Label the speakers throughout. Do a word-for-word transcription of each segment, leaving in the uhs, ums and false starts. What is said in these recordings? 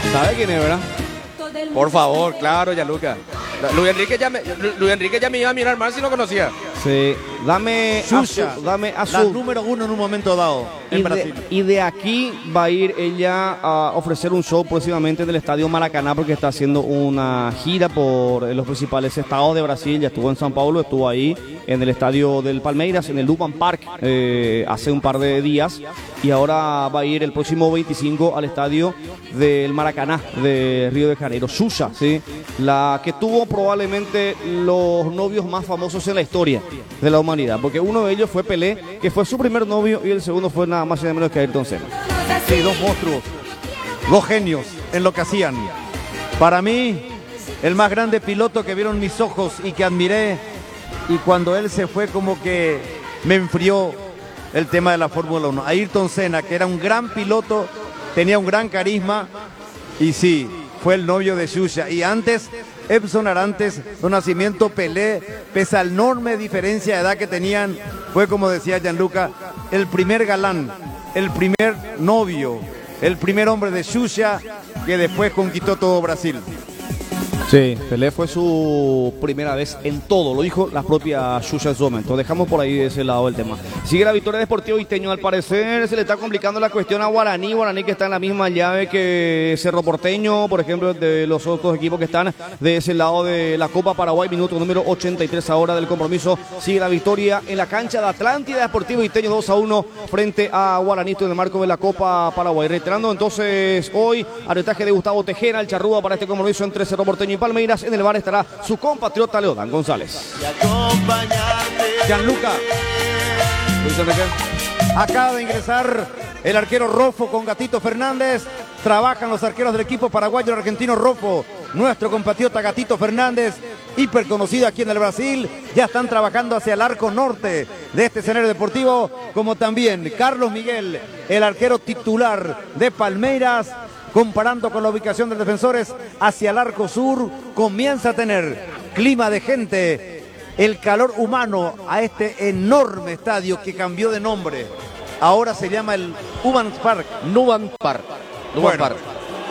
Speaker 1: ¿Sabe quién es, verdad?
Speaker 2: Por favor, claro, Gianluca. Luis Enrique ya me, Luis Enrique ya me iba a mirar mal si lo conocía.
Speaker 1: Sí, dame
Speaker 3: Xuxa,
Speaker 1: azul, dame
Speaker 3: la
Speaker 1: azul.
Speaker 3: número uno en un momento dado en
Speaker 1: Y
Speaker 3: Brasil.
Speaker 1: de, y de aquí va a ir ella a ofrecer un show próximamente en el Estadio Maracaná porque está haciendo una gira por los principales estados de Brasil. Ya estuvo en São Paulo, estuvo ahí en el Estadio del Palmeiras, en el Lupan Park, eh, hace un par de días. Y ahora va a ir el próximo veinticinco al Estadio del Maracaná de Río de Janeiro. Xuxa, ¿sí? La que tuvo probablemente los novios más famosos en la historia de la humanidad, porque uno de ellos fue Pelé, que fue su primer novio, y el segundo fue nada más y nada menos que Ayrton Senna.
Speaker 3: Sí, dos monstruos, dos genios en lo que hacían. Para mí, el más grande piloto que vieron mis ojos y que admiré, y cuando él se fue como que me enfrió el tema de la Fórmula uno. Ayrton Senna, que era un gran piloto, tenía un gran carisma, y sí, fue el novio de Xuxa. Y antes, Edson Arantes, su nacimiento, Pelé, pese a la enorme diferencia de edad que tenían, fue, como decía Gianluca, el primer galán, el primer novio, el primer hombre de Xuxa, que después conquistó todo Brasil.
Speaker 1: Sí, Pelé fue su primera vez en todo, lo dijo la propia Xuxa en su momento. Dejamos por ahí de ese lado el tema. Sigue la victoria Deportivo Isteño, al parecer se le está complicando la cuestión a Guaraní, Guaraní que está en la misma llave que Cerro Porteño, por ejemplo, de los otros equipos que están de ese lado de la Copa Paraguay, minuto número ochenta y tres ahora del compromiso. Sigue la victoria en la cancha de Atlántida, Deportivo Isteño dos a uno frente a Guaraní en el marco de la Copa Paraguay. Reiterando entonces hoy arbitraje de Gustavo Tejera, el charrúa para este compromiso entre Cerro Porteño y Palmeiras. En el bar estará su compatriota Leodán González.
Speaker 3: Gianluca,
Speaker 1: Luis Enrique.
Speaker 3: acaba de ingresar el arquero Rofo con Gatito Fernández. Trabajan los arqueros del equipo paraguayo, el argentino Rofo, nuestro compatriota Gatito Fernández, hiper conocido aquí en el Brasil. Ya están trabajando hacia el arco norte de este escenario deportivo, como también Carlos Miguel, el arquero titular de Palmeiras. Comparando con la ubicación de los defensores hacia el arco sur, comienza a tener clima de gente, el calor humano a este enorme estadio que cambió de nombre. Ahora se llama el Nubank Park.
Speaker 2: Nubank Park. Nubank
Speaker 3: Bueno.
Speaker 2: Park.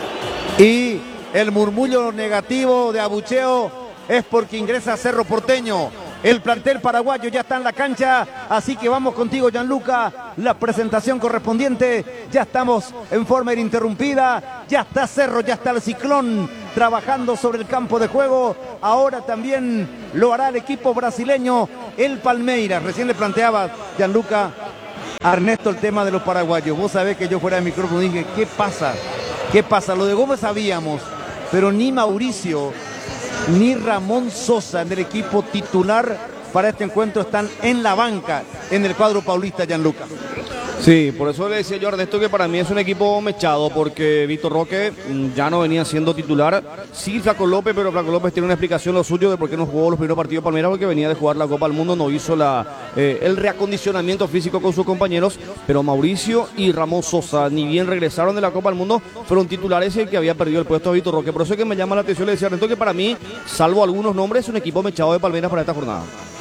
Speaker 3: Y el murmullo negativo de abucheo es porque ingresa Cerro Porteño. El plantel paraguayo ya está en la cancha, así que vamos contigo, Gianluca. La presentación correspondiente, ya estamos en forma ininterrumpida. Ya está Cerro, ya está el Ciclón trabajando sobre el campo de juego. Ahora también lo hará el equipo brasileño, el Palmeiras. Recién le planteaba, Gianluca, a Ernesto el tema de los paraguayos. Vos sabés que yo fuera de micrófono dije, ¿qué pasa? ¿Qué pasa? Lo de Gómez sabíamos, pero ni Mauricio ni Ramón Sosa en el equipo titular para este encuentro están en la banca en el cuadro paulista, Gianluca.
Speaker 1: Sí, por eso le decía yo a Ernesto que para mí es un equipo mechado, porque Víctor Roque ya no venía siendo titular. Sí, Flaco López, pero Flaco López tiene una explicación lo suyo de por qué no jugó los primeros partidos de Palmeiras, porque venía de jugar la Copa del Mundo, no hizo la, eh, el reacondicionamiento físico con sus compañeros. Pero Mauricio y Ramón Sosa, ni bien regresaron de la Copa del Mundo, fueron titulares y el que había perdido el puesto a Víctor Roque. Por eso es que me llama la atención, le decía a Ernesto que para mí, salvo algunos nombres, es un equipo mechado de Palmeiras para esta jornada.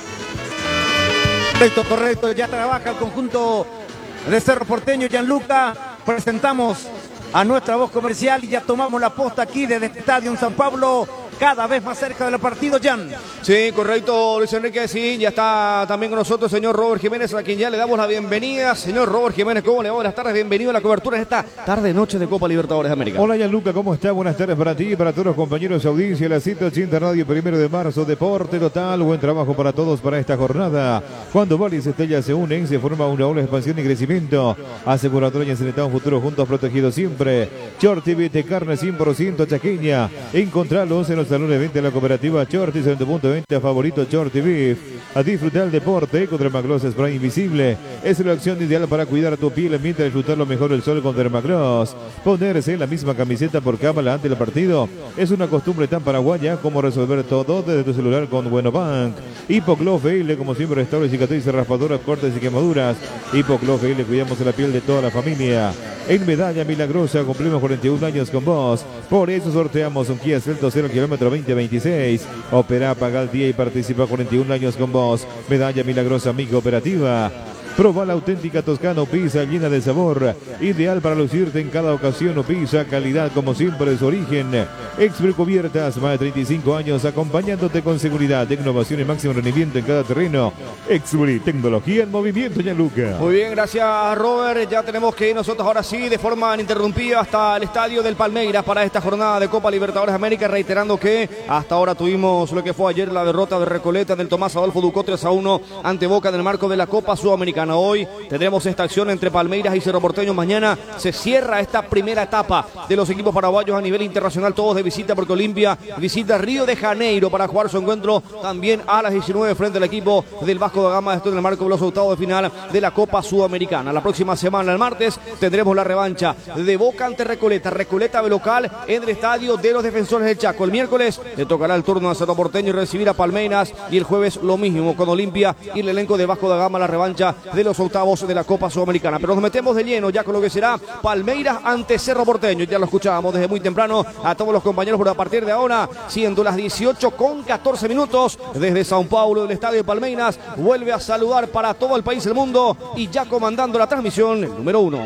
Speaker 3: Correcto, correcto, ya trabaja el conjunto de Cerro Porteño, Gianluca. Presentamos a nuestra voz comercial y ya tomamos la posta aquí desde el estadio en San Pablo, cada vez más cerca del partido, Jan.
Speaker 1: Sí, correcto, Luis Enrique, sí, ya está también con nosotros el señor Robert Jiménez, a quien ya le damos la bienvenida. Señor Robert Jiménez, ¿cómo le va? Buenas tardes, bienvenido a la cobertura en esta tarde-noche de Copa Libertadores de América.
Speaker 4: Hola, Gianluca, ¿cómo está? Buenas tardes para ti y para todos los compañeros de audiencia. La ciento ochenta Radio, primero de marzo, Deporte Total. Buen trabajo para todos para esta jornada. Cuando varias estrellas se unen, se forma una ola de expansión y crecimiento. Aseguradora y un futuro juntos protegidos siempre. Short T V de carne cien por ciento chaqueña. Encontralos en los salones de venta de la cooperativa Shortis, en tu punto de venta favorito Short T V. A disfrutar el deporte con Dermagloss Spray Invisible. Es la opción ideal para cuidar a tu piel mientras disfrutar lo mejor del sol con Dermagloss. Ponerse la misma camiseta por cábala antes del partido es una costumbre tan paraguaya como resolver todo desde tu celular con Buenobank. Hipoclo F L, como siempre, restaura cicatrices, raspaduras, cortes y quemaduras. Hipoclo F L, cuidamos de la piel de toda la familia. En Medalla Milagrosa cumplimos cuarenta y un años con vos. Por eso sorteamos un Kia Celto cero kilómetro veinte veintiséis. Opera, paga al día y participa cuarenta y un años con vos. Medalla Milagrosa, amiga operativa. Proba la auténtica Toscano Pizza llena de sabor, ideal para lucirte en cada ocasión. Pizza, calidad como siempre es origen. Expert Cubiertas, más de treinta y cinco años acompañándote con seguridad, innovación y máximo rendimiento en cada terreno. Expert, tecnología en movimiento, Gianluca.
Speaker 1: Muy bien, gracias Robert. Ya tenemos que ir nosotros ahora sí de forma ininterrumpida hasta el estadio del Palmeiras para esta jornada de Copa Libertadores de América, reiterando que hasta ahora tuvimos lo que fue ayer la derrota de Recoleta del Tomás Adolfo Ducó tres a uno ante Boca en el marco de la Copa Sudamericana. Hoy tendremos esta acción entre Palmeiras y Cerro Porteño. Mañana se cierra esta primera etapa de los equipos paraguayos a nivel internacional, todos de visita, porque Olimpia visita Río de Janeiro para jugar su encuentro también a las diecinueve frente al equipo del Vasco da Gama. Esto en el marco de los octavos de final de la Copa Sudamericana. La próxima semana, el martes, tendremos la revancha de Boca ante Recoleta. Recoleta de local en el estadio de los Defensores del Chaco. El miércoles le tocará el turno a Cerro Porteño y recibir a Palmeiras, y el jueves lo mismo con Olimpia y el elenco de Vasco da Gama, la revancha de los octavos de la Copa Sudamericana. Pero nos metemos de lleno ya con lo que será Palmeiras ante Cerro Porteño. Ya lo escuchábamos desde muy temprano a todos los compañeros, pero a partir de ahora, siendo las dieciocho con catorce minutos, desde Sao Paulo, del estadio de Palmeiras, vuelve a saludar para todo el país y el mundo, y ya comandando la transmisión, el número uno.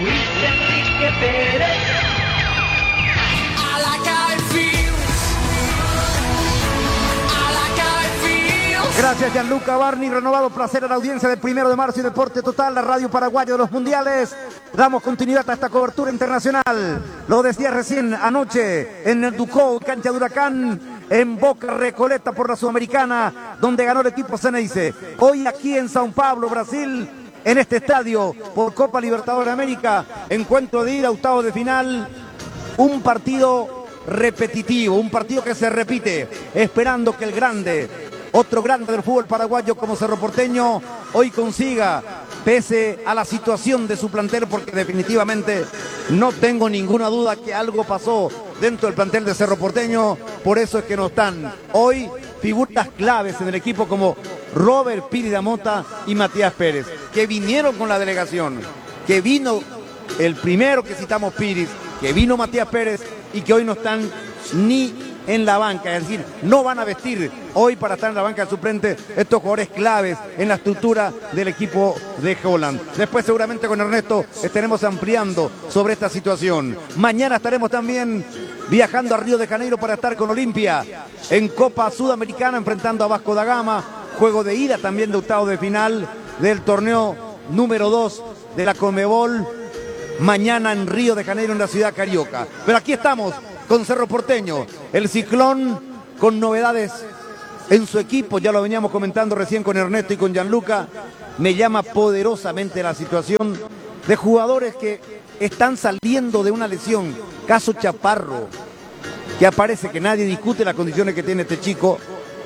Speaker 3: Gracias, Gianluca Barni. Renovado placer a la audiencia del Primero de Marzo y Deporte Total, la radio paraguaya de los mundiales. Damos continuidad a esta cobertura internacional. Lo decía recién anoche en el Ducó, cancha de Huracán, en Boca Recoleta por la Sudamericana, donde ganó el equipo Ceneice. Hoy aquí en São Paulo, Brasil, en este estadio por Copa Libertadores de América, encuentro de ida, octavo de final, un partido repetitivo, un partido que se repite, esperando que el grande, otro grande del fútbol paraguayo como Cerro Porteño, hoy consiga, pese a la situación de su plantel, porque definitivamente no tengo ninguna duda que algo pasó dentro del plantel de Cerro Porteño. Por eso es que no están hoy figuras claves en el equipo como Robert Piri da Mota y Matías Pérez, que vinieron con la delegación, que vino el primero que citamos, Piris, que vino Matías Pérez, y que hoy no están ni en la banca, es decir, no van a vestir hoy para estar en la banca de suplente estos jugadores claves en la estructura del equipo de Holland. Después seguramente con Ernesto estaremos ampliando sobre esta situación. Mañana estaremos también viajando a Río de Janeiro para estar con Olimpia en Copa Sudamericana, enfrentando a Vasco da Gama, juego de ida también de octavo de final del torneo número dos de la Conmebol, mañana en Río de Janeiro, en la ciudad carioca. Pero aquí estamos con Cerro Porteño, el Ciclón con novedades en su equipo, ya lo veníamos comentando recién con Ernesto y con Gianluca. Me llama poderosamente la situación de jugadores que están saliendo de una lesión, caso Chaparro, que aparece que nadie discute las condiciones que tiene este chico,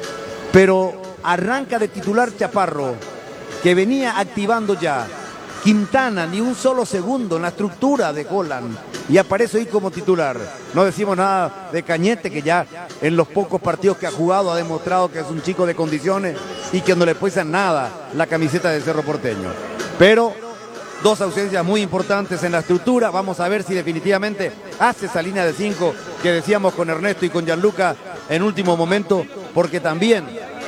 Speaker 3: pero arranca de titular Chaparro, que venía activando ya. Quintana, ni un solo segundo en la estructura de Holland, y aparece hoy como titular. No decimos nada de Cañete, que ya en los pocos partidos que ha jugado ha demostrado que es un chico de condiciones y que no le pesa nada la camiseta de Cerro Porteño. Pero dos ausencias muy importantes en la estructura. Vamos a ver si definitivamente hace esa línea de cinco que decíamos con Ernesto y con Gianluca en último momento, porque también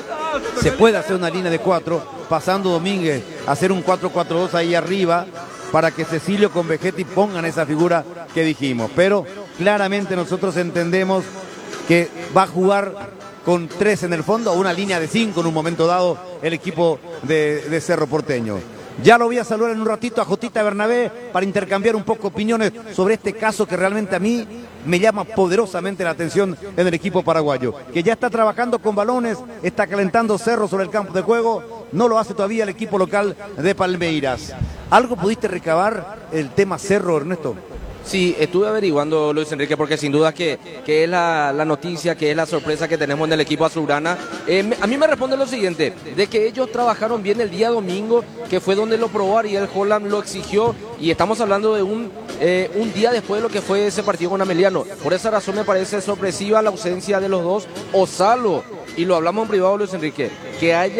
Speaker 3: se puede hacer una línea de cuatro, pasando Domínguez a hacer un cuatro cuatro dos ahí arriba, para que Cecilio con Vegetti pongan esa figura que dijimos. Pero claramente nosotros entendemos que va a jugar con tres en el fondo, o una línea de cinco en un momento dado, el equipo de, de Cerro Porteño. Ya lo voy a saludar en un ratito a Jotita Bernabé para intercambiar un poco opiniones sobre este caso que realmente a mí me llama poderosamente la atención en el equipo paraguayo, que ya está trabajando con balones, está calentando Cerro sobre el campo de juego. No lo hace todavía el equipo local de Palmeiras. ¿Algo pudiste recabar el tema Cerro, Ernesto?
Speaker 2: Sí, estuve averiguando, Luis Enrique, porque sin duda que, que es la, la noticia, que es la sorpresa que tenemos en el equipo azulgrana. Eh, me, a mí me responde lo siguiente, de que ellos trabajaron bien el día domingo, que fue donde lo probó, Ariel Holland lo exigió, y estamos hablando de un, eh, un día después de lo que fue ese partido con Ameliano. Por esa razón me parece sorpresiva la ausencia de los dos, o salvo, y lo hablamos en privado, Luis Enrique, que haya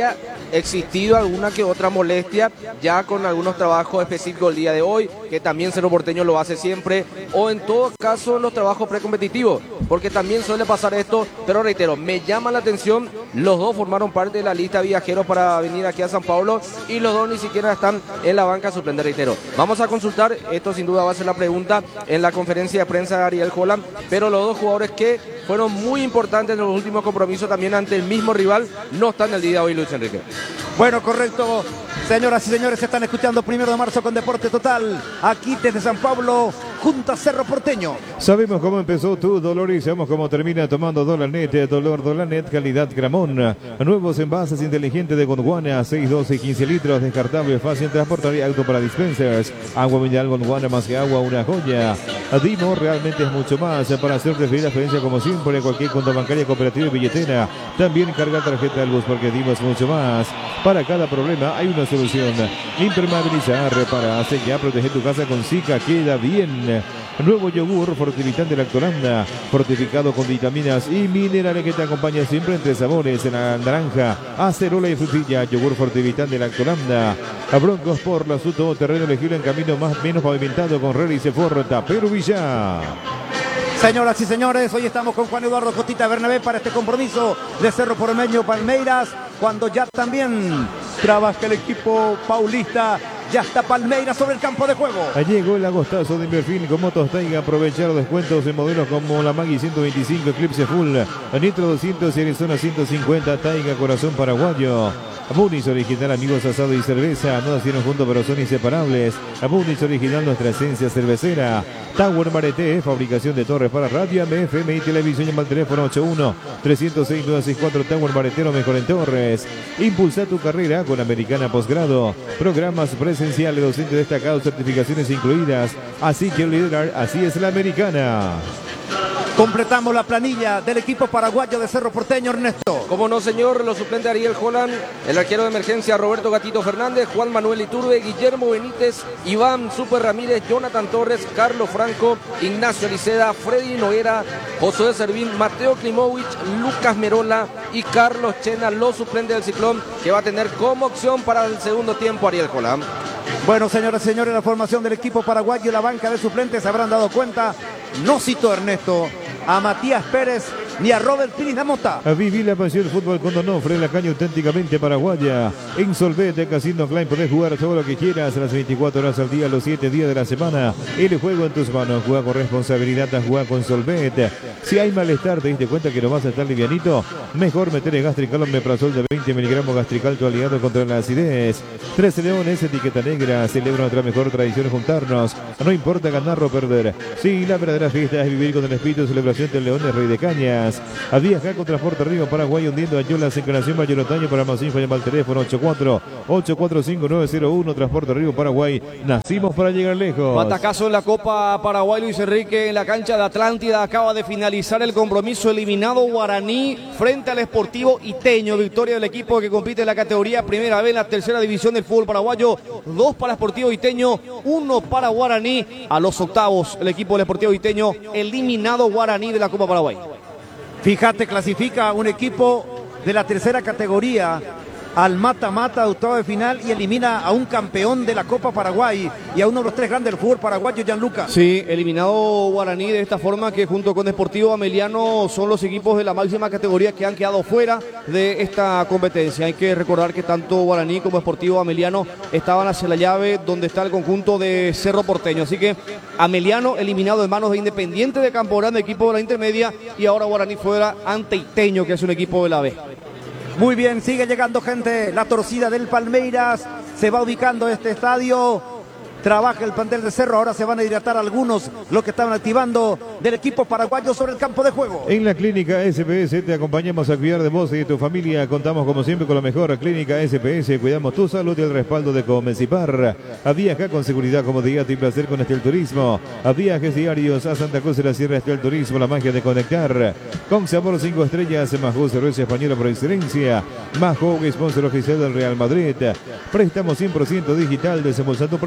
Speaker 2: existido alguna que otra molestia, ya con algunos trabajos específicos el día de hoy, que también Cerro Porteño lo hace siempre, o en todo caso en los trabajos precompetitivos, porque también suele pasar esto, pero reitero, me llama la atención, los dos formaron parte de la lista de viajeros para venir aquí a San Pablo y los dos ni siquiera están en la banca suplente, reitero. Vamos a consultar, esto sin duda va a ser la pregunta en la conferencia de prensa de Ariel Holland, pero los dos jugadores que fueron muy importantes en los últimos compromisos también ante el mismo rival, no están el día de hoy, Luis Enrique.
Speaker 3: Bueno, correcto. Señoras y señores, se están escuchando Primero de Marzo con Deporte Total, aquí desde San Pablo, junto a Cerro Porteño.
Speaker 4: Sabemos cómo empezó tu dolor y sabemos cómo termina tomando Dolanet. Dolor Dolanet, calidad Gramón. Nuevos envases inteligentes de Gondwana, seis, doce y quince litros, descartable, fácil transportar y auto para dispensers. Agua mineral Gondwana, más que agua, una joya. Dimo realmente es mucho más. Para hacer preferir la experiencia como siempre en cualquier cuenta bancaria, cooperativa y billetera. También carga tarjeta del bus porque Dimo es mucho más. Para cada problema hay una solución. Impermeabilizar, repara, sellar, proteger tu casa con Zika, queda bien. Nuevo yogur fortificante Lactolanda, fortificado con vitaminas y minerales que te acompaña siempre entre sabores, en la naranja, acerola y frutilla. Yogur fortificante Lactolanda. A Broncos por la su todo terreno elegido en camino más menos pavimentado con Rally Seforta, Perú Villa.
Speaker 3: Señoras y señores, hoy estamos con Juan Eduardo Costita Bernabé para este compromiso de Cerro Porteño Palmeiras, cuando ya también trabaja el equipo paulista. Ya está Palmeiras sobre el campo de juego.
Speaker 4: Llegó el agostazo de Inverfil con motos Taiga. Aprovechar descuentos en modelos como la Maggi ciento veinticinco, Eclipse Full, Nitro doscientos y Arizona ciento cincuenta. Taiga Corazón Paraguayo. Bunis Original, amigos, asado y cerveza. No nacieron juntos pero son inseparables. Bunis Original, nuestra esencia cervecera. Tower Marete, fabricación de torres para radio, F M y televisión. Llama al teléfono ochenta y uno, trescientos seis, nueve sesenta y cuatro. Tower Maretero, mejor en torres. Impulsa tu carrera con Americana Posgrado. Programas presenciales, docentes destacados, certificaciones incluidas. Así que liderar, así es la Americana.
Speaker 3: Completamos la planilla del equipo paraguayo de Cerro Porteño, Ernesto.
Speaker 2: Como no, señor, los suplentes Ariel Holland, el arquero de emergencia Roberto Gatito Fernández, Juan Manuel Iturbe, Guillermo Benítez, Iván Super Ramírez, Jonathan Torres, Carlos Franco, Ignacio Liceda, Freddy Noguera, Josué Servín, Mateo Klimovich, Lucas Merola y Carlos Chena, los suplentes del Ciclón, que va a tener como opción para el segundo tiempo Ariel Holland.
Speaker 3: Bueno, señoras y señores, la formación del equipo paraguayo, la banca de suplentes, se habrán dado cuenta. No citó, Ernesto, a Matías Pérez ni a Robert Pires Mota.
Speaker 4: A vivir la pasión del fútbol con Donofre, la caña auténticamente paraguaya. En Solvete, Casino Klein, podés jugar todo lo que quieras a las veinticuatro horas al día, los siete días de la semana. El juego en tus manos, juega con responsabilidad, juega con Solvete. Si hay malestar, te diste cuenta que no vas a estar livianito, mejor meter el Gastrical Omeprazol de veinte miligramos Gastrical, tu aliado contra la acidez. Trece Leones, etiqueta negra, celebra nuestra mejor tradición juntarnos. No importa ganar o perder. Sí, la verdadera fiesta es vivir con el espíritu de celebración del Leones Rey de Cañas. A viajar con Transporte Río Paraguay, hundiendo a Yolas, encarnación Mayor Otaño. Para más info llama al teléfono ochenta y cuatro, ochenta y cuatro cinco nueve cero uno. Transporte Río Paraguay, nacimos para llegar lejos.
Speaker 1: Batacazo en la Copa Paraguay, Luis Enrique, en la cancha de Atlántida. Acaba de finalizar el compromiso, eliminado Guaraní frente al Sportivo Iteño. Victoria del equipo que compite en la categoría primera vez en la tercera división del fútbol paraguayo. Dos para Sportivo Iteño, uno para Guaraní. A los octavos, el equipo del Sportivo Iteño, eliminado Guaraní de la Copa Paraguay.
Speaker 3: Fíjate, clasifica un equipo de la tercera categoría al mata-mata de octavo de final y elimina a un campeón de la Copa Paraguay y a uno de los tres grandes del fútbol paraguayo, Gianluca.
Speaker 1: Sí, eliminado Guaraní de esta forma, que junto con Deportivo Ameliano son los equipos de la máxima categoría que han quedado fuera de esta competencia. Hay que recordar que tanto Guaraní como Deportivo Ameliano estaban hacia la llave donde está el conjunto de Cerro Porteño. Así que Ameliano eliminado en manos de Independiente de Campo Grande, equipo de la intermedia, y ahora Guaraní fuera ante Iteño, que es un equipo de la B.
Speaker 3: Muy bien, sigue llegando gente. La torcida del Palmeiras se va ubicando este estadio. Trabaja el plantel de Cerro, ahora se van a hidratar algunos, los que estaban activando del equipo paraguayo sobre el campo de juego.
Speaker 4: En la Clínica S P S te acompañamos a cuidar de vos y de tu familia. Contamos como siempre con la mejor Clínica S P S. Cuidamos tu salud y el respaldo de Comecipar. A viajar con seguridad, comodidad y placer con Estel Turismo. A viajes diarios a Santa Cruz de la Sierra, Estel Turismo, la magia de conectar. Con sabor cinco estrellas, Majo, cerveza española por excelencia. Majo, sponsor oficial del Real Madrid. Préstamo cien por ciento digital, desembolsando préstamo directo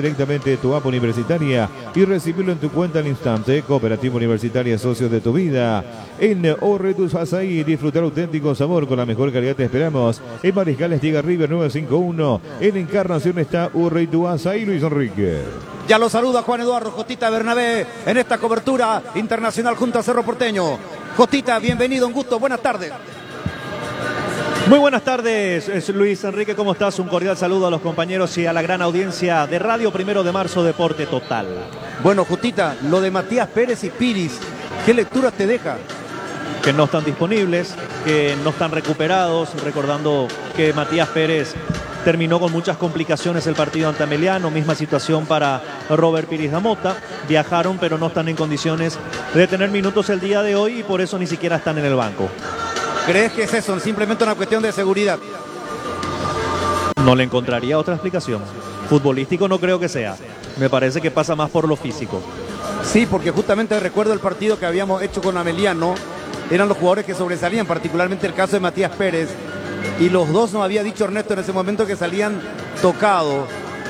Speaker 4: directamente de tu app universitaria y recibirlo en tu cuenta al instante. Cooperativa Universitaria, socios de tu vida. En Orretus Azaí, disfrutar auténtico sabor con la mejor calidad te esperamos. En Mariscal Estiga River nueve cinco uno. En Encarnación está Orretus Azaí, Luis Enrique.
Speaker 3: Ya lo saluda Juan Eduardo Jotita Bernabé en esta cobertura internacional junto a Cerro Porteño. Jotita, bienvenido, un gusto, buenas tardes.
Speaker 5: Muy buenas tardes, Luis Enrique, ¿cómo estás? Un cordial saludo a los compañeros y a la gran audiencia de Radio Primero de Marzo Deporte Total.
Speaker 3: Bueno, Jotita, lo de Matías Pérez y Piris, ¿qué lectura te deja?
Speaker 5: Que no están disponibles, que no están recuperados, recordando que Matías Pérez terminó con muchas complicaciones el partido ante Ameliano, misma situación para Robert Piris da Mota, viajaron pero no están en condiciones de tener minutos el día de hoy y por eso ni siquiera están en el banco.
Speaker 3: ¿Crees que es eso? Simplemente una cuestión de seguridad.
Speaker 5: No le encontraría otra explicación. Futbolístico no creo que sea. Me parece que pasa más por lo físico.
Speaker 3: Sí, porque justamente recuerdo el partido que habíamos hecho con Ameliano. Eran los jugadores que sobresalían, particularmente el caso de Matías Pérez. Y los dos nos había dicho Ernesto en ese momento que salían tocados.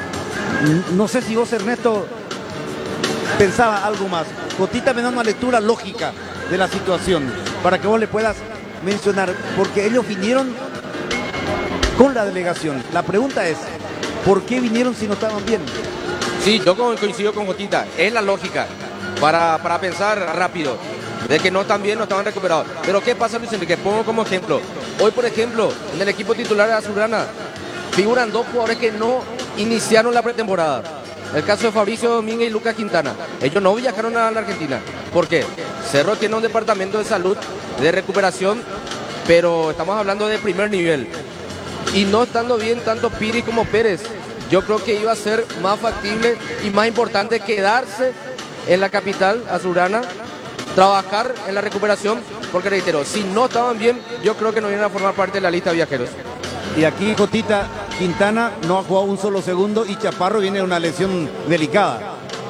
Speaker 3: No sé si vos, Ernesto, pensaba algo más. Jotita me da una lectura lógica de la situación para que vos le puedas mencionar, porque ellos vinieron con la delegación. La pregunta es, ¿por qué vinieron si no estaban bien?
Speaker 2: Sí, yo coincido con Jotita, es la lógica para, para pensar rápido, de que no están bien, no estaban recuperados. Pero ¿qué pasa, Luis Enrique? Pongo como ejemplo, hoy por ejemplo, en el equipo titular de Azulgrana figuran dos jugadores que no iniciaron la pretemporada. El caso de Fabricio Domínguez y Lucas Quintana. Ellos no viajaron a la Argentina. ¿Por qué? Cerro tiene un departamento de salud, de recuperación, pero estamos hablando de primer nivel. Y no estando bien tanto Piri como Pérez, yo creo que iba a ser más factible y más importante quedarse en la capital azulgrana, trabajar en la recuperación, porque reitero, si no estaban bien, yo creo que no iban a formar parte de la lista de viajeros.
Speaker 3: Y aquí, Jotita, Quintana no ha jugado un solo segundo y Chaparro viene de una lesión delicada.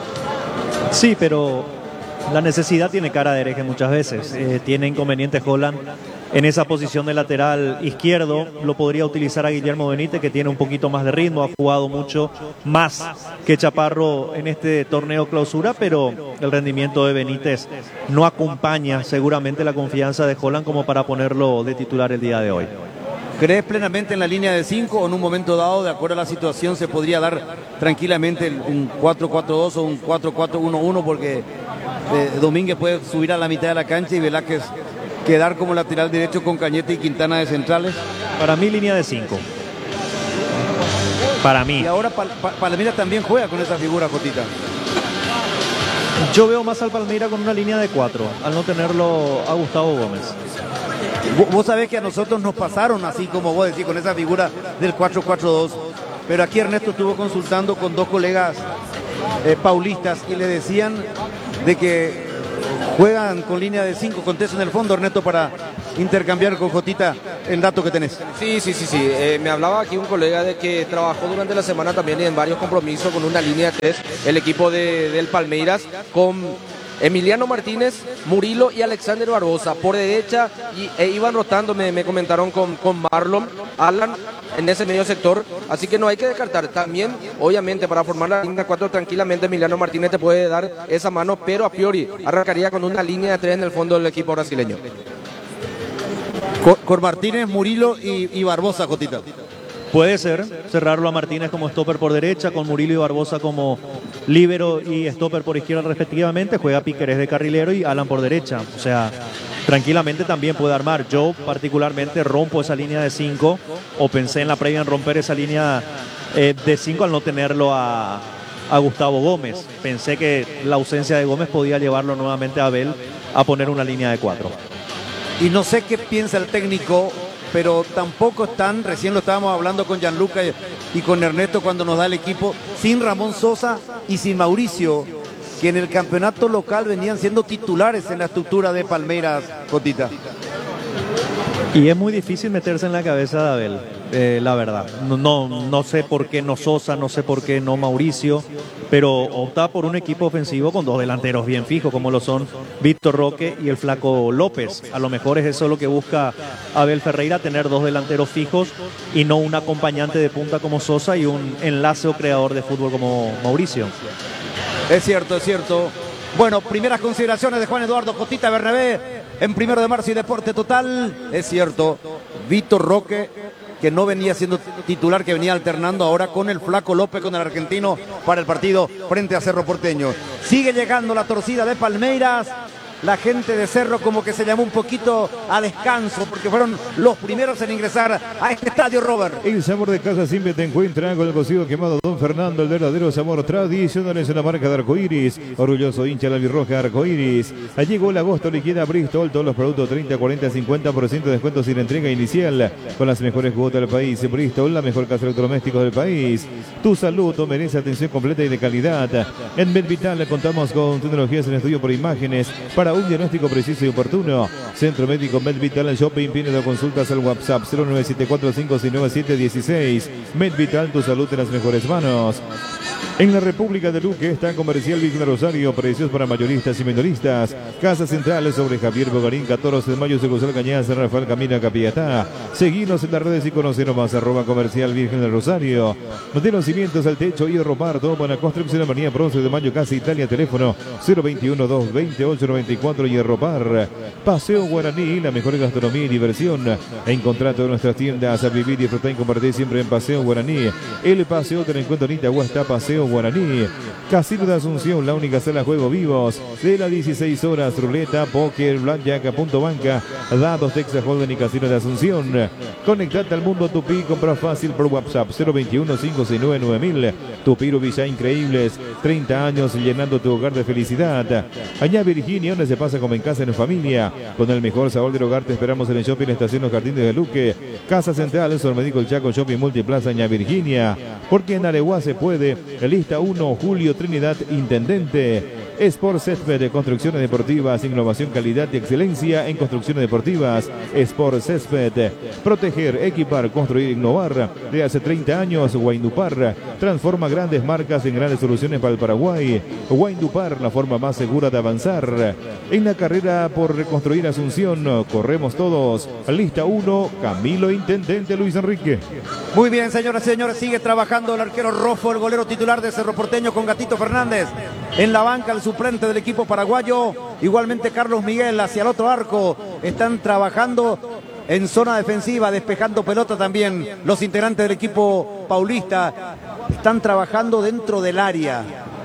Speaker 5: Sí, pero la necesidad tiene cara de hereje muchas veces. Eh, tiene inconvenientes Holland en esa posición de lateral izquierdo. Lo podría utilizar a Guillermo Benítez, que tiene un poquito más de ritmo, ha jugado mucho más que Chaparro en este torneo clausura, pero el rendimiento de Benítez no acompaña seguramente la confianza de Holland como para ponerlo de titular el día de hoy.
Speaker 3: ¿Crees plenamente en la línea de cinco o en un momento dado, de acuerdo a la situación, se podría dar tranquilamente un cuatro cuatro dos o un cuatro cuatro uno uno? Porque eh, Domínguez puede subir a la mitad de la cancha y Velázquez quedar como lateral derecho con Cañete y Quintana de centrales.
Speaker 5: Para mí, línea de cinco. Para mí.
Speaker 3: Y ahora Pal Pal Palmeiras también juega con esa figura, Jotita.
Speaker 5: Yo veo más al Palmeiras con una línea de cuatro, al no tenerlo a Gustavo Gómez.
Speaker 3: Vos sabés que a nosotros nos pasaron así como vos decís, con esa figura del cuatro cuatro dos, pero aquí Ernesto estuvo consultando con dos colegas eh, paulistas y le decían de que juegan con línea de cinco. Contesto en el fondo, Ernesto, para intercambiar con Jotita el dato que tenés.
Speaker 2: Sí, sí, sí, sí. Eh, me hablaba aquí un colega de que trabajó durante la semana también en varios compromisos con una línea de tres, el equipo de, del Palmeiras, con Emiliano Martínez, Murilo y Alexander Barbosa por derecha, y, e iban rotando, me, me comentaron, con, con Marlon, Alan en ese medio sector, así que no hay que descartar. También, obviamente, para formar la línea cuatro tranquilamente Emiliano Martínez te puede dar esa mano, pero a priori arrancaría con una línea de tres en el fondo del equipo brasileño.
Speaker 3: Con, con Martínez, Murilo y, y Barbosa, Jotita.
Speaker 5: Puede ser, cerrarlo a Martínez como stopper por derecha, con Murilo y Barbosa como líbero y stopper por izquierda respectivamente. Juega Piquerés de carrilero y Alan por derecha. O sea, tranquilamente también puede armar. Yo particularmente rompo esa línea de cinco, o pensé en la previa en romper esa línea eh, de cinco al no tenerlo a, a Gustavo Gómez. Pensé que la ausencia de Gómez podía llevarlo nuevamente a Abel a poner una línea de cuatro.
Speaker 3: Y no sé qué piensa el técnico, pero tampoco están, recién lo estábamos hablando con Gianluca y con Ernesto cuando nos da el equipo, sin Ramón Sosa y sin Mauricio, que en el campeonato local venían siendo titulares en la estructura de Palmeiras, Jotita.
Speaker 5: Y es muy difícil meterse en la cabeza de Abel, eh, la verdad. No, no, no sé por qué no Sosa, no sé por qué no Mauricio, pero opta por un equipo ofensivo con dos delanteros bien fijos, como lo son Víctor Roque y el Flaco López. A lo mejor es eso lo que busca Abel Ferreira, tener dos delanteros fijos y no un acompañante de punta como Sosa y un enlace o creador de fútbol como Mauricio.
Speaker 3: Es cierto, es cierto. Bueno, primeras consideraciones de Juan Eduardo Cotita Bernabé en Primero de Marzo y Deporte Total. Es cierto, Víctor Roque, que no venía siendo titular, que venía alternando ahora con el Flaco López, con el argentino, para el partido frente a Cerro Porteño. Sigue llegando la torcida de Palmeiras. La gente de Cerro como que se llamó un poquito a descanso porque fueron los primeros en ingresar a este estadio, Robert.
Speaker 4: El sabor de casa siempre te encuentra con el cocido quemado Don Fernando, el verdadero sabor tradicional es una marca de arcoíris, orgulloso hincha la albirroja arcoíris. Allí llegó el agosto, liquida Bristol, todos los productos treinta, cuarenta, cincuenta por ciento de descuento sin entrega inicial, con las mejores cuotas del país. Bristol, la mejor casa de electrodomésticos del país. Tu salud merece atención completa y de calidad. En Medvital contamos con tecnologías en estudio por imágenes para un diagnóstico preciso y oportuno. Centro Médico Medvital Shopping, pide de consultas al WhatsApp cero nueve siete cuatro cinco seis nueve siete uno seis. Medvital, tu salud en las mejores manos. En la República de Luque está Comercial Virgen Rosario, precios para mayoristas y minoristas. Casa Central sobre Javier Bogarín, catorce de mayo, Gonzalo Cañas, Rafael Camina Capiatá. Seguinos en las redes y conocenos más, arroba Comercial Virgen de Rosario. De los cimientos al techo, Hierro Pardo, para construcción Avenida Bronce de Mayo, Casa Italia, teléfono cero veintiuno, doscientos veintiocho, noventa y cuatro, Hierro Par. Paseo Guaraní, la mejor gastronomía y diversión. Encontrá todas nuestras tiendas, a vivir, disfrutar y compartir siempre en Paseo Guaraní. El paseo del encuentro en Itagua está Paseo Guaraní. Casino de Asunción, la única sala de juego vivos de las dieciséis horas, ruleta, póker, blackjack, punto banca, dados, Texas Hold'em y Casino de Asunción. Conectate al mundo Tupí, compra fácil por WhatsApp cero veintiuno, cinco seis nueve, nueve mil. Tupí Villa Increíbles, treinta años llenando tu hogar de felicidad. Allá Virginia, donde se pasa como en casa en familia, con el mejor sabor del hogar. Te esperamos en el Shopping Estación Los Jardines de Luque, Casa Central, Sol Médico El Chaco, Shopping Multiplaza Añá Virginia, porque en Areguá se puede. Lista uno, Julio Trinidad, Intendente. Sport Césped de Construcciones Deportivas, innovación, calidad y excelencia en construcciones deportivas. Sport Césped, proteger, equipar, construir, innovar. De hace treinta años, Guaindupar transforma grandes marcas en grandes soluciones para el Paraguay. Guaindupar, la forma más segura de avanzar. En la carrera por reconstruir Asunción, corremos todos. Lista uno, Camilo Intendente Luis Enrique.
Speaker 3: Muy bien, señoras y señores, sigue trabajando el arquero Rofo, el golero titular de Cerro Porteño, con Gatito Fernández. En la banca, el suplente del equipo paraguayo. Igualmente Carlos Miguel hacia el otro arco. Están trabajando en zona defensiva, despejando pelota también los integrantes del equipo paulista. Están trabajando dentro del área.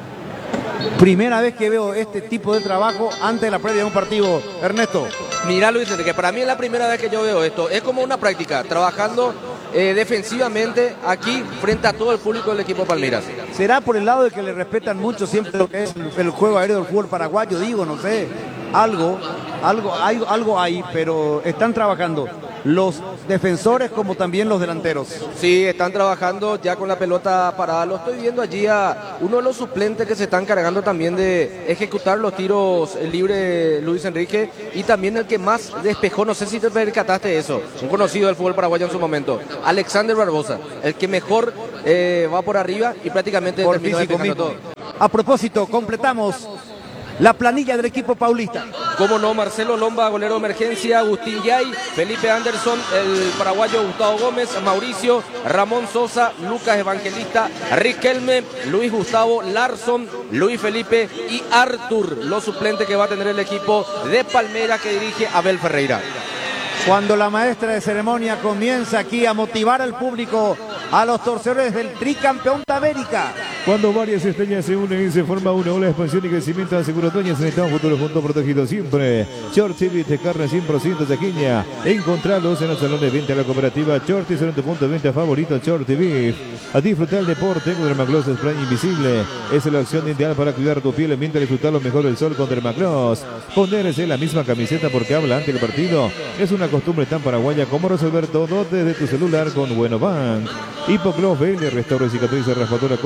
Speaker 3: Primera vez que veo este tipo de trabajo antes de la previa de un partido, Ernesto.
Speaker 2: Mirá, Luis Enrique, para mí es la primera vez que yo veo esto. Es como una práctica, trabajando eh, defensivamente aquí frente a todo el público del equipo Palmeiras.
Speaker 3: ¿Será por el lado de que le respetan mucho siempre lo que es el juego aéreo del fútbol paraguayo? Digo, no sé, algo, algo, hay, algo hay, pero están trabajando los defensores como también los delanteros.
Speaker 2: Sí, están trabajando ya con la pelota parada. Lo estoy viendo allí a uno de los suplentes que se están cargando también de ejecutar los tiros libres, Luis Enrique, y también el que más despejó, no sé si te percataste de eso, un conocido del fútbol paraguayo en su momento, Alexander Barbosa, el que mejor eh, va por arriba y prácticamente
Speaker 3: por
Speaker 2: terminó
Speaker 3: físico
Speaker 2: despejando
Speaker 3: mismo.
Speaker 2: todo.
Speaker 3: A propósito, completamos la planilla del equipo paulista.
Speaker 2: Cómo no, Marcelo Lomba, golero de emergencia, Agustín Yay, Felipe Anderson, el paraguayo Gustavo Gómez, Mauricio, Ramón Sosa, Lucas Evangelista, Riquelme, Luis Gustavo, Larson, Luis Felipe y Artur, los suplentes que va a tener el equipo de Palmeiras que dirige Abel Ferreira.
Speaker 3: Cuando la maestra de ceremonia comienza aquí a motivar al público, a los torcedores del tricampeón de América.
Speaker 4: Cuando varias estrellas se unen y se forma una ola de expansión y crecimiento, asegura Toña, se necesita un futuro junto protegido siempre. Chortis de carne cien por ciento taqueña. Encontralos en los salones de venta de la cooperativa Chortis, en tu punto de venta favorito, Chortis Beef. A disfrutar el deporte con Dermagloss Spray Invisible. Es la opción ideal para cuidar tu piel mientras disfrutar lo mejor del sol con Dermagloss. Ponerse la misma camiseta porque habla antes del partido es una costumbre tan paraguaya como resolver todo desde tu celular con Bueno Bank. Hipoclos, Vélez, restaura, cicatrices, raspadura, cortes y quemaduras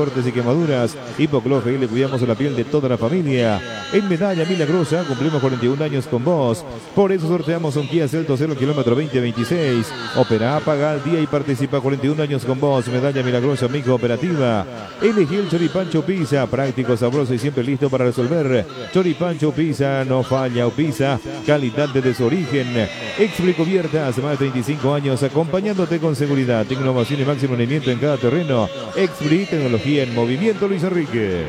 Speaker 4: quemaduras. Hipoclor G L, cuidamos la piel de toda la familia. En Medalla Milagrosa cumplimos cuarenta y un años con vos. Por eso sorteamos un Kia Celto cero kilómetro veinte veintiséis. Opera, paga al día y participa cuarenta y un años con vos. Medalla Milagrosa, mi cooperativa. Elegí el Choripancho Pizza, práctico, sabroso y siempre listo para resolver. Choripancho Pizza, no falla o pizza, calidad desde su origen. Expli Cubiertas, más de veinticinco años acompañándote con seguridad, innovación y máximo rendimiento en cada terreno. Expli, tecnología en movimiento. Luis Enrique.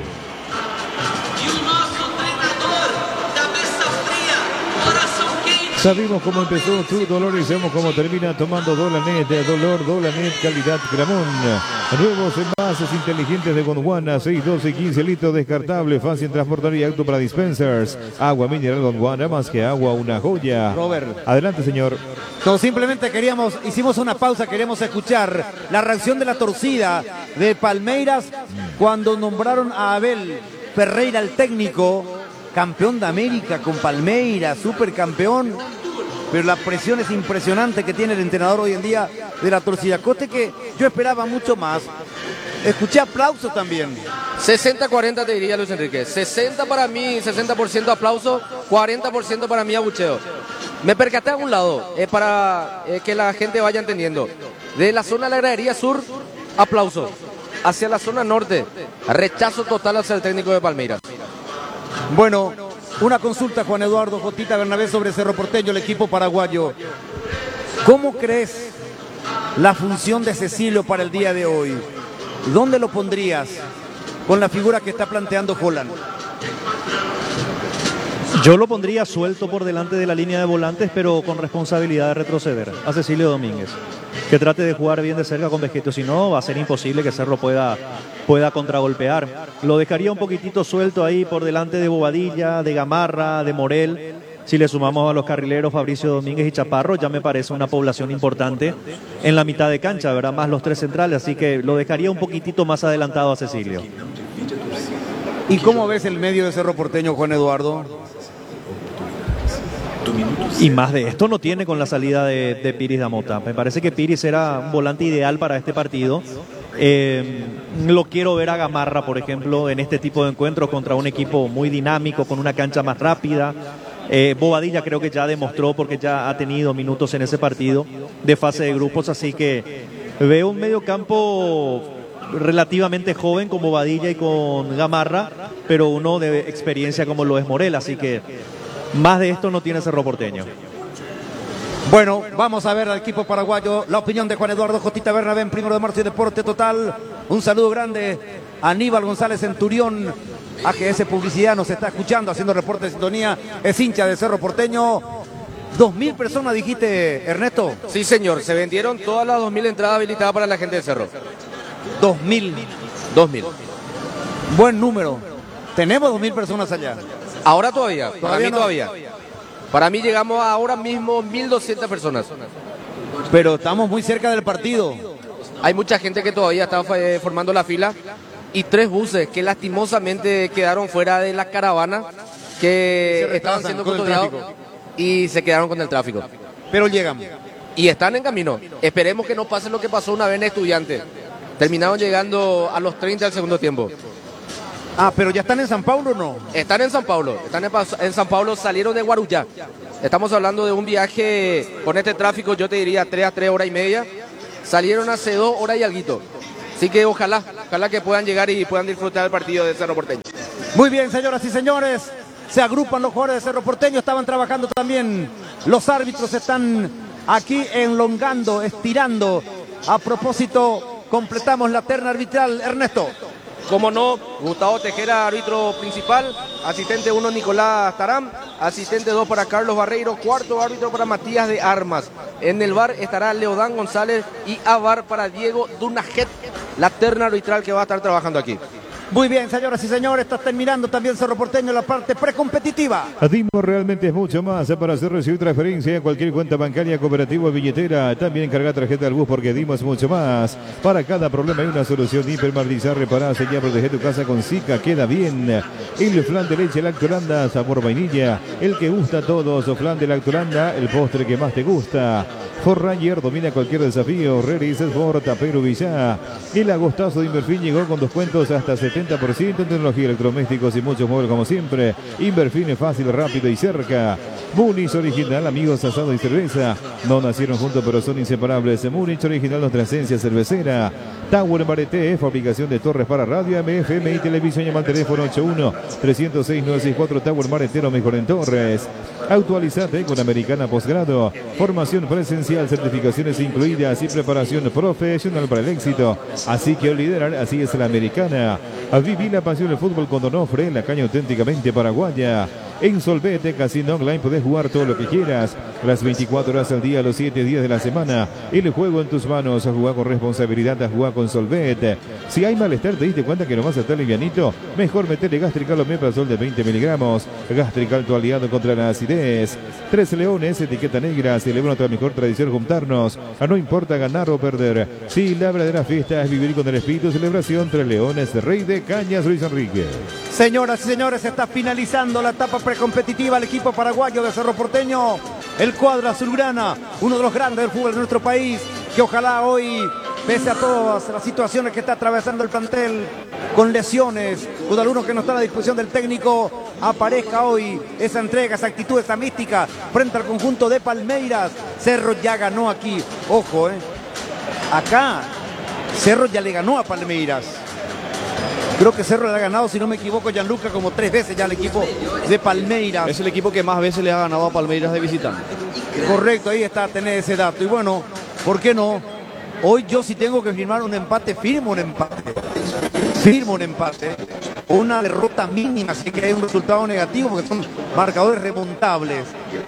Speaker 4: Sabemos cómo empezó tu dolor y sabemos cómo termina tomando Dolanet. Dolor, Dolanet, calidad Gramón. Nuevos envases inteligentes de Gondwana, seis, doce y quince litros, descartable, fácil transportar y auto para dispensers. Agua mineral Gondwana, más que agua, una joya.
Speaker 3: Robert.
Speaker 4: Adelante, señor.
Speaker 3: No, simplemente queríamos, hicimos una pausa, queremos escuchar la reacción de la torcida de Palmeiras cuando nombraron a Abel Ferreira, el técnico, campeón de América con Palmeiras, supercampeón, pero la presión es impresionante que tiene el entrenador hoy en día de la torcida. Coste que yo esperaba mucho más. Escuché aplausos también.
Speaker 2: sesenta cuarenta te diría, Luis Enrique. sesenta para mí, sesenta por ciento aplauso, cuarenta por ciento para mí abucheo. Me percaté a un lado, eh, para eh, que la gente vaya entendiendo. De la zona de la gradería sur, aplauso. Hacia la zona norte, rechazo total hacia el técnico de Palmeiras.
Speaker 3: Bueno, una consulta, Juan Eduardo Jotita Bernabé, sobre Cerro Porteño, el equipo paraguayo. ¿Cómo crees la función de Cecilio para el día de hoy? ¿Dónde lo pondrías con la figura que está planteando Holland?
Speaker 5: Yo lo pondría suelto por delante de la línea de volantes, pero con responsabilidad de retroceder a Cecilio Domínguez. Que trate de jugar bien de cerca con Vegeto, si no va a ser imposible que Cerro pueda, pueda contragolpear. Lo dejaría un poquitito suelto ahí por delante de Bobadilla, de Gamarra, de Morel. Si le sumamos a los carrileros Fabricio Domínguez y Chaparro, ya me parece una población importante en la mitad de cancha, ¿verdad? Más los tres centrales, así que lo dejaría un poquitito más adelantado a Cecilio.
Speaker 3: ¿Y cómo ves el medio de Cerro Porteño, Juan Eduardo?
Speaker 5: Y más de esto no tiene con la salida de, de Piris Damota. Me parece que Piris era un volante ideal para este partido. Eh, lo quiero ver a Gamarra, por ejemplo, en este tipo de encuentros contra un equipo muy dinámico, con una cancha más rápida. Eh, Bobadilla creo que ya demostró, porque ya ha tenido minutos en ese partido de fase de grupos, así que veo un medio campo relativamente joven con Bobadilla y con Gamarra, pero uno de experiencia como lo es Morel, así que más de esto no tiene Cerro Porteño.
Speaker 3: Bueno, vamos a ver al equipo paraguayo, la opinión de Juan Eduardo Jotita Bernabé en Primero de Marzo y Deporte Total. Un saludo grande a Aníbal González Centurión, A G S Publicidad nos está escuchando, haciendo reporte de sintonía, es hincha de Cerro Porteño. Dos mil personas, dijiste, Ernesto.
Speaker 2: Sí, señor, se vendieron todas las dos mil entradas habilitadas para la gente de Cerro.
Speaker 3: Dos mil.
Speaker 2: Dos mil.
Speaker 3: Buen número. Tenemos dos mil personas allá.
Speaker 2: Ahora todavía, para
Speaker 3: ¿Todavía
Speaker 2: mí
Speaker 3: no?
Speaker 2: todavía. Para mí llegamos a ahora mismo mil doscientas personas.
Speaker 3: Pero estamos muy cerca del partido.
Speaker 2: Hay mucha gente que todavía está eh, formando la fila y tres buses que lastimosamente quedaron fuera de la caravana que
Speaker 3: Se
Speaker 2: estaban
Speaker 3: retrasan
Speaker 2: siendo
Speaker 3: con el
Speaker 2: custodiados
Speaker 3: tráfico.
Speaker 2: y se quedaron con el tráfico.
Speaker 3: Pero llegan.
Speaker 2: Y están en camino. Esperemos que no pase lo que pasó una vez en Estudiantes. Terminaron llegando a los treinta del segundo tiempo.
Speaker 3: Ah, pero ya están en San Paulo, ¿no?
Speaker 2: Están en San Pablo, están en, en San Pablo, salieron de Guarujá. Estamos hablando de un viaje con este tráfico, yo te diría tres a tres horas y media. Salieron hace dos horas y alguito. Así que ojalá, ojalá que puedan llegar y puedan disfrutar del partido de Cerro Porteño.
Speaker 3: Muy bien, señoras y señores. Se agrupan los jugadores de Cerro Porteño. Estaban trabajando también. Los árbitros están aquí enlongando, estirando. A propósito, completamos la terna arbitral. Ernesto.
Speaker 2: Como no, Gustavo Tejera, árbitro principal, asistente uno Nicolás Tarán, asistente dos para Carlos Barreiro, cuarto árbitro para Matías de Armas. En el V A R estará Leodán González y a V A R para Diego Dunajet, la terna arbitral que va a estar trabajando aquí.
Speaker 3: Muy bien, señoras y señores, está terminando también Cerro Porteño la parte precompetitiva.
Speaker 4: Adimo realmente es mucho más para hacer recibir transferencia en cualquier cuenta bancaria, cooperativa o billetera. También carga tarjeta al bus porque Adimo es mucho más. Para cada problema hay una solución. Hipermatizar, reparar, sellar, proteger tu casa con Zika. Queda bien. El flan de leche Lactolanda, sabor vainilla. El que gusta a todos. O flan de Lactolanda, el postre que más te gusta. Forranger domina cualquier desafío. Reris Sport, Tapero Villá. El agostazo de Inverfin llegó con descuentos hasta setenta por ciento en tecnología, electrodomésticos y muchos móviles como siempre. Inverfin es fácil, rápido y cerca. Munich original, amigos, asado y cerveza. No nacieron juntos pero son inseparables. Munich original, nuestra esencia cervecera. Tower Marete, fabricación de torres para radio, M F M y televisión. Llama al teléfono ocho uno, tres cero seis, nueve seis cuatro. Tower Marete, lo mejor en torres. Actualizate con Americana Posgrado. Formación presencial, certificaciones incluidas y preparación profesional para el éxito. Así que liderar, así es la Americana. Viví la pasión del fútbol con Donofre, la caña auténticamente paraguaya. En Solvete, Casino Online, podés jugar todo lo que quieras. Las veinticuatro horas al día, los siete días de la semana. El juego en tus manos. A jugar con responsabilidad, a jugar con Solvete. Si hay malestar, te diste cuenta que no vas a estar livianito, mejor meterle Gastrical Omeprazol de veinte miligramos. Gastrical, tu aliado contra la acidez. Tres Leones, etiqueta negra. Celebra nuestra mejor tradición, juntarnos. No importa ganar o perder. Si la verdadera fiesta es vivir con el espíritu de celebración. Tres Leones, Rey de Cañas, Luis Enrique.
Speaker 3: Señoras y señores, está finalizando la etapa precompetitiva. El equipo paraguayo de Cerro Porteño, el cuadro azulgrana, uno de los grandes del fútbol de nuestro país, que ojalá hoy, pese a todas las situaciones que está atravesando el plantel, con lesiones, con algunos que no están a disposición del técnico, aparezca hoy esa entrega, esa actitud, esa mística frente al conjunto de Palmeiras. Cerro ya ganó aquí, ojo, eh. acá Cerro ya le ganó a Palmeiras. Creo que Cerro le ha ganado, si no me equivoco, Gianluca, como tres veces ya al equipo de Palmeiras.
Speaker 1: Es el equipo que más veces le ha ganado a Palmeiras de visitante.
Speaker 3: Correcto, ahí está, tener ese dato. Y bueno, ¿por qué no? Hoy yo si tengo que firmar un empate, firmo un empate. Firmo un empate. Una derrota mínima, así que hay un resultado negativo porque son marcadores remontables.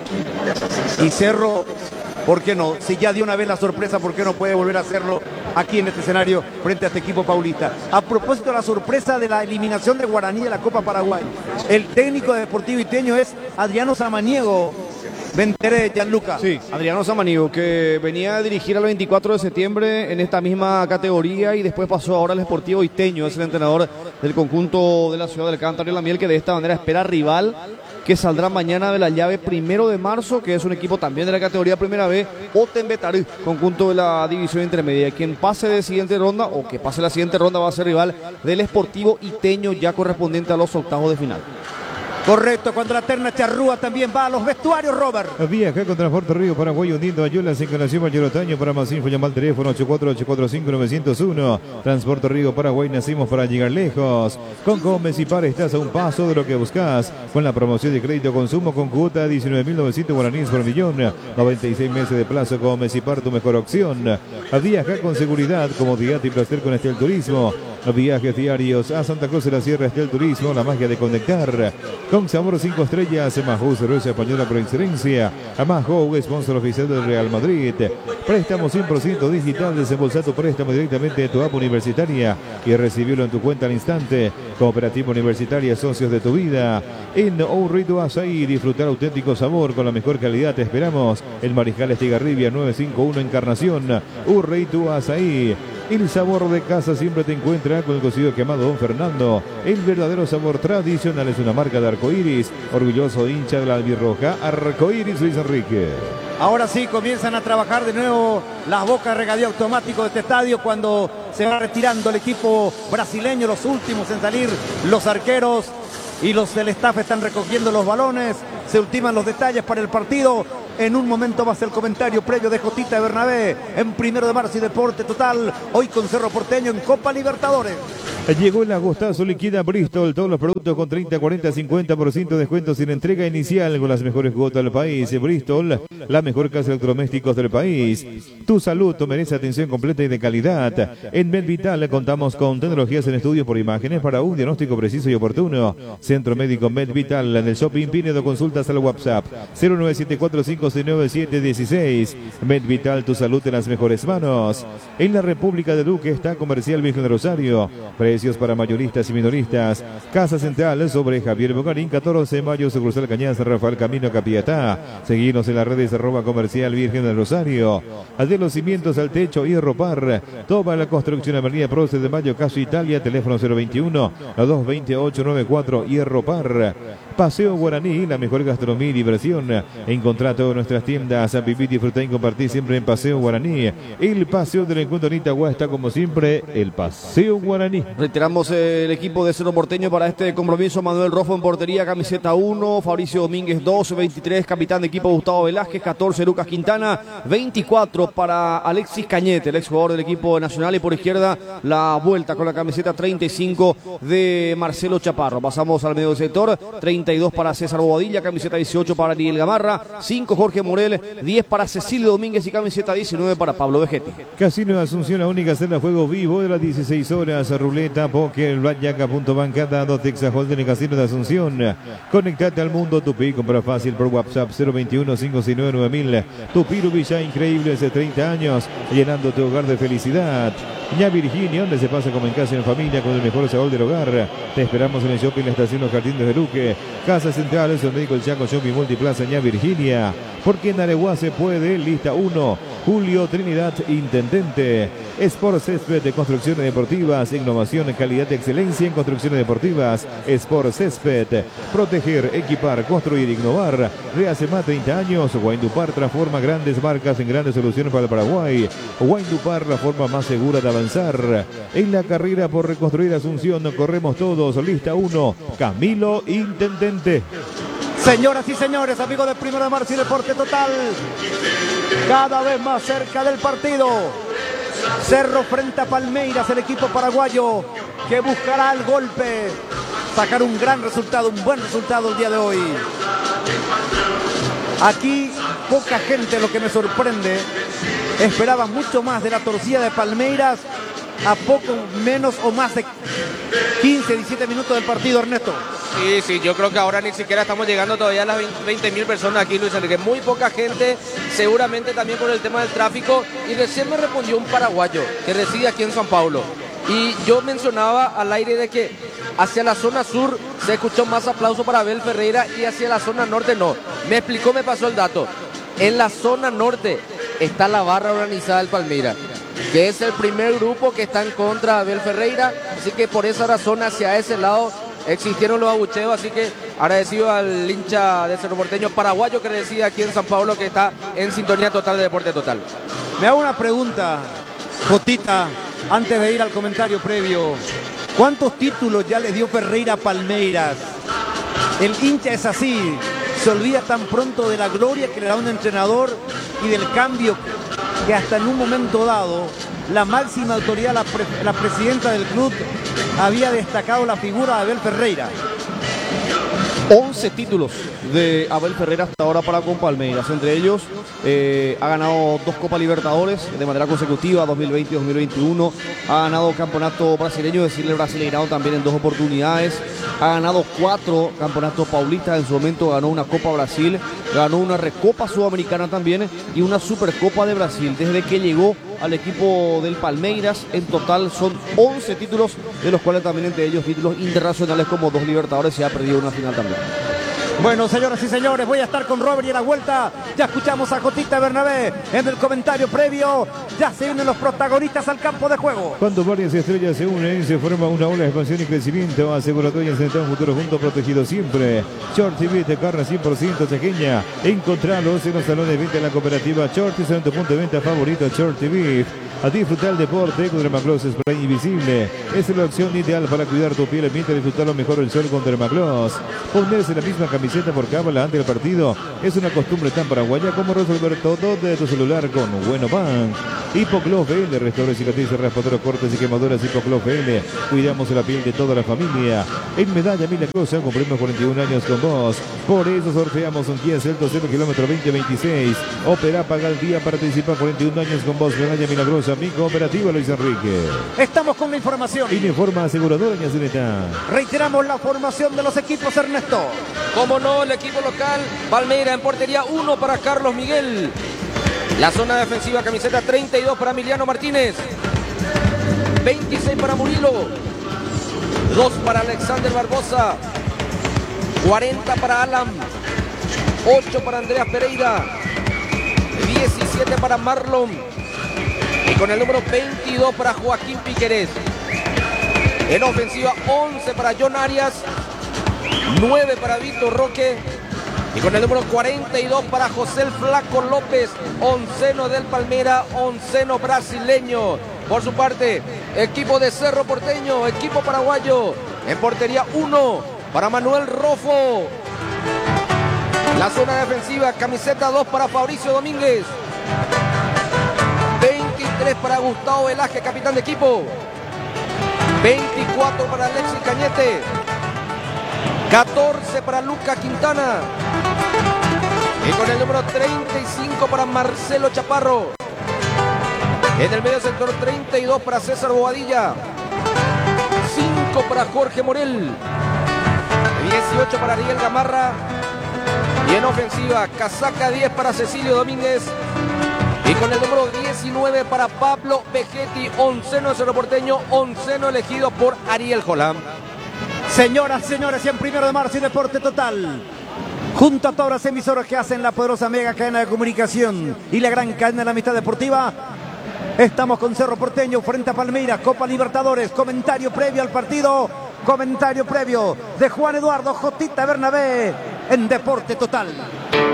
Speaker 3: Y Cerro, ¿por qué no? Si ya dio una vez la sorpresa, ¿por qué no puede volver a hacerlo aquí en este escenario frente a este equipo paulista? A propósito de la sorpresa de la eliminación de Guaraní de la Copa Paraguay, el técnico de Deportivo Iteño es Adriano Samaniego. Me enteré de Gianluca.
Speaker 1: Sí, Adriano Samaniego, que venía a dirigir el veinticuatro de septiembre en esta misma categoría y después pasó ahora al Deportivo Iteño. Es el entrenador del conjunto de la ciudad del Cántaro y la Miel, que de esta manera espera rival que saldrá mañana de la llave primero de marzo, que es un equipo también de la categoría Primera B, Otembetarú, conjunto de la división intermedia. Quien pase de siguiente ronda o que pase la siguiente ronda va a ser rival del Sportivo Iteño, ya correspondiente a los octavos de final.
Speaker 3: Correcto, cuando la terna charrúa también va a los vestuarios, Robert.
Speaker 4: Viaja con Transporte Río Paraguay, hundiendo Ayulas, Encarnación Mayor Otaño. Para más info, llama al teléfono ocho cuatro ocho cuatro cinco nueve cero uno. Transporte Río Paraguay, nacimos para llegar lejos. Con Gómez y Par estás a un paso de lo que buscas. Con la promoción de crédito consumo con cuota diecinueve mil novecientos guaraníes por millón. noventa y seis meses de plazo. Gómez y Par, tu mejor opción. Viaja con seguridad, comodidad y placer con Estel Turismo. Viajes diarios a Santa Cruz de la Sierra, Estel Turismo, la magia de conectar. Con sabor cinco estrellas, Mahou, cerveza española por excelencia. Mahou, sponsor oficial del Real Madrid. Préstamo cien por ciento digital, desembolsa tu préstamo directamente de tu app universitaria y recibirlo en tu cuenta al instante. Cooperativa Universitaria, socios de tu vida. En Ourrito Azaí, disfrutar auténtico sabor con la mejor calidad. Te esperamos en Mariscal Estigarribia nueve cinco uno, Encarnación. Ourrito Azaí. El sabor de casa siempre te encuentra con el cocido quemado Don Fernando. El verdadero sabor tradicional es una marca de Arcoiris. Orgulloso hincha de la albirroja, Arcoiris, Luis Enrique.
Speaker 3: Ahora sí comienzan a trabajar de nuevo las bocas de regadío automático de este estadio cuando se va retirando el equipo brasileño, los últimos en salir, los arqueros y los del staff están recogiendo los balones. Se ultiman los detalles para el partido. En un momento más el comentario previo de Jotita de Bernabé en Primero de Marzo y Deporte Total, hoy con Cerro Porteño en Copa Libertadores.
Speaker 4: Llegó el agostazo, liquida Bristol, todos los productos con treinta, cuarenta, cincuenta por ciento de descuento sin entrega inicial con las mejores cuotas del país. Bristol, la mejor casa de electrodomésticos del país. Tu salud merece atención completa y de calidad. En MedVital contamos con tecnologías en estudios por imágenes para un diagnóstico preciso y oportuno. Centro Médico MedVital, en el Shopping Pinedo, consultas al WhatsApp cero nueve siete cuatro cinco seis nueve siete uno seis. MedVital, tu salud en las mejores manos. En la República de Duque está Comercial Virgen de Rosario. Precios para mayoristas y minoristas. Casa Central sobre Javier Bogarín, catorce de mayo, sucursal Cañas, Rafael Camino, Capiatá. Seguimos en las redes arroba Comercial Virgen del Rosario. De los cimientos al techo, Hierro Par. Toda la construcción, Avenida Prócer de Mayo, Caso Italia, teléfono cero veintiuno, dos veintiocho, noventa y cuatro, Hierro Par. Paseo Guaraní, la mejor gastronomía y diversión. Encontrá todas nuestras tiendas, vivir, disfrutar y compartir siempre en Paseo Guaraní. El Paseo del Encuentro en Itagua está como siempre, el Paseo Guaraní.
Speaker 1: Reiteramos el equipo de Cerro Porteño para este compromiso: Manuel Rojo en portería, camiseta uno, Fabricio Domínguez dos, veintitrés, capitán de equipo Gustavo Velázquez, catorce, Lucas Quintana, veinticuatro para Alexis Cañete, el exjugador del equipo nacional, y por izquierda la vuelta con la camiseta treinta y cinco de Marcelo Chaparro. Pasamos al medio del sector, treinta y dos para César Bobadilla, camiseta dieciocho para Ariel Gamarra, cinco Jorge Morel, diez para Cecilio Domínguez y camiseta diecinueve para Pablo Vegetti.
Speaker 4: Casino de Asunción, la única sala de juego vivo de las dieciséis horas, ruleta, póker, blackjack, punto bancada, dos Texas Hold'em, Casino de Asunción. Conectate al mundo Tupi, compra fácil por WhatsApp cero veintiuno, cinco seis nueve, nueve mil. Tupi Rubilla, increíble, hace treinta años, llenando tu hogar de felicidad. Ya Virginia, donde se pasa como en casa y en familia con el mejor sabor del hogar. Te esperamos en el shopping La Estación Los Jardines de Luque, Casa Central, es donde digo el Chaco Shopping Multiplaza Ya Virginia. Porque en Areguá se puede, lista uno, Julio Trinidad, intendente. Sport Césped de Construcciones Deportivas, innovación, calidad, excelencia en construcciones deportivas. Sport Césped, proteger, equipar, construir, innovar. De hace más de treinta años, Guayndupar transforma grandes marcas en grandes soluciones para el Paraguay. Guayndupar, la forma más segura de avanzar. En la carrera por reconstruir Asunción, corremos todos, lista uno, Camilo, intendente.
Speaker 3: Señoras y señores, amigos de Primero de Marzo y Deporte Total, cada vez más cerca del partido. Cerro frente a Palmeiras, el equipo paraguayo que buscará el golpe, sacar un gran resultado, un buen resultado el día de hoy. Aquí poca gente, lo que me sorprende, esperaba mucho más de la torcida de Palmeiras a poco menos o más de quince, diecisiete minutos del partido, Ernesto.
Speaker 2: Sí, sí, yo creo que ahora ni siquiera estamos llegando todavía a las veinte mil personas aquí, Luis Enrique. Muy poca gente, seguramente también por el tema del tráfico. Y recién me respondió un paraguayo que reside aquí en San Paulo. Y yo mencionaba al aire de que hacia la zona sur se escuchó más aplauso para Abel Ferreira y hacia la zona norte no. Me explicó, me pasó el dato. En la zona norte está la barra organizada del Palmeiras, que es el primer grupo que está en contra de Abel Ferreira. Así que por esa razón hacia ese lado existieron los abucheos, así que agradecido al hincha de Cerro Porteño paraguayo que reside aquí en San Pablo, que está en sintonía total de Deporte Total.
Speaker 3: Me hago una pregunta, Jotita, antes de ir al comentario previo. ¿Cuántos títulos ya le dio Ferreira a Palmeiras? El hincha es así, se olvida tan pronto de la gloria que le da un entrenador y del cambio que hasta en un momento dado la máxima autoridad, la, pre la presidenta del club, había destacado la figura de Abel Ferreira.
Speaker 1: once títulos de Abel Ferreira hasta ahora para con Palmeiras. Entre ellos eh, ha ganado dos Copas Libertadores de manera consecutiva, dos mil veinte y dos mil veintiuno. Ha ganado campeonato brasileño, es decir, el Brasileirão también en dos oportunidades. Ha ganado cuatro campeonatos paulistas. En su momento ganó una Copa Brasil, ganó una Recopa Sudamericana también y una Supercopa de Brasil. Desde que llegó al equipo del Palmeiras, en total son once títulos, de los cuales también entre ellos títulos internacionales como dos Libertadores. Se ha perdido una final también.
Speaker 3: Bueno, señoras y señores, voy a estar con Robert y a la vuelta ya escuchamos a Jotita Bernabé en el comentario previo. Ya se unen los protagonistas al campo de juego.
Speaker 4: Cuando varias estrellas se unen, se forma una ola de expansión y crecimiento. Aseguratoria Central, un futuro junto, protegido siempre. Short T V de carne cien por ciento chequeña. Encontralos en los salones de venta de la cooperativa Short, en tu punto de venta favorito, Short T V. A disfrutar el deporte con Dermagloss Spray Invisible. Es la opción ideal para cuidar tu piel mientras disfrutar lo mejor del sol con Dermagloss. Ponerse la misma camiseta por cábala antes del partido es una costumbre tan paraguaya como resolver todo de tu celular con Bueno Bank. Hipoclós B L, restauradores, cicatrices, raspadoras, cortes y quemaduras. Hipoclós B L, cuidamos la piel de toda la familia. En Medalla Milagrosa cumplimos cuarenta y un años con vos. Por eso sorteamos un Kia Celtos cero kilómetro veinte veintiséis. Opera, paga el día, participa cuarenta y un años con vos. Medalla Milagrosa, mi cooperativa Luis Enrique.
Speaker 3: Estamos con la información.
Speaker 4: Y informa aseguradora Ñacineta.
Speaker 3: Reiteramos la formación de los equipos, Ernesto.
Speaker 2: Como no, el equipo local, Palmeiras en portería, uno para Carlos Miguel. La zona defensiva, camiseta treinta y dos para Emiliano Martínez. veintiséis para Murilo. dos para Alexander Barbosa. cuarenta para Alan. ocho para Andreas Pereira. diecisiete para Marlon. Y con el número veintidós para Joaquín Piquerez. En ofensiva, once para John Arias. nueve para Víctor Roque. Y con el número cuarenta y dos para José el Flaco López, onceno del Palmera, onceno brasileño. Por su parte, equipo de Cerro Porteño, equipo paraguayo. En portería uno para Manuel Rofo. La zona defensiva, camiseta dos para Fabricio Domínguez. veintitrés para Gustavo Velázquez, capitán de equipo. veinticuatro para Alexis Cañete. catorce para Luca Quintana. Y con el número treinta y cinco para Marcelo Chaparro. En el medio sector treinta y dos para César Bobadilla. cinco para Jorge Morel. dieciocho para Ariel Gamarra. Y en ofensiva, casaca diez para Cecilio Domínguez. Y con el número diecinueve para Pablo Vegetti, onceno de Cerro Porteño, onceno elegido por Ariel Jolán.
Speaker 3: Señoras, señores, y en primero de marzo y Deporte Total, junto a todas las emisoras que hacen la poderosa mega cadena de comunicación y la gran cadena de la amistad deportiva, estamos con Cerro Porteño frente a Palmeiras, Copa Libertadores. Comentario previo al partido, comentario previo de Juan Eduardo Jotita Bernabé en Deporte Total.